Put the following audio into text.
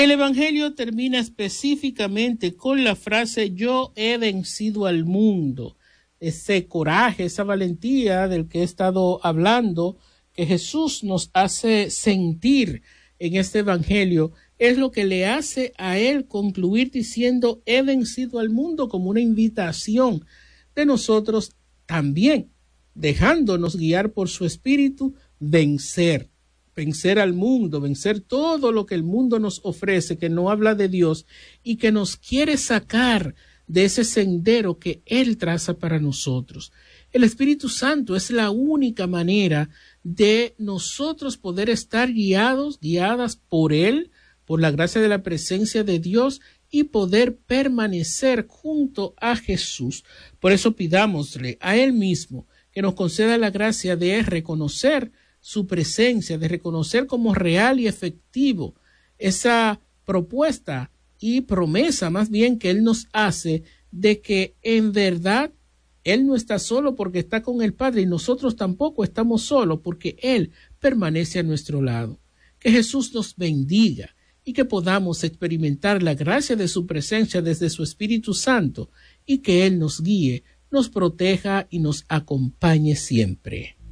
El Evangelio termina específicamente con la frase yo he vencido al mundo. Ese coraje, esa valentía del que he estado hablando, que Jesús nos hace sentir en este Evangelio, es lo que le hace a él concluir diciendo he vencido al mundo, como una invitación de nosotros también, dejándonos guiar por su espíritu, vencer al mundo, vencer todo lo que el mundo nos ofrece, que no habla de Dios y que nos quiere sacar de ese sendero que Él traza para nosotros. El Espíritu Santo es la única manera de nosotros poder estar guiadas por Él, por la gracia de la presencia de Dios y poder permanecer junto a Jesús. Por eso pidámosle a Él mismo que nos conceda la gracia de reconocer su presencia, de reconocer como real y efectivo esa propuesta y promesa más bien que Él nos hace de que en verdad Él no está solo porque está con el Padre y nosotros tampoco estamos solos porque Él permanece a nuestro lado. Que Jesús nos bendiga y que podamos experimentar la gracia de su presencia desde su Espíritu Santo y que Él nos guíe, nos proteja y nos acompañe siempre.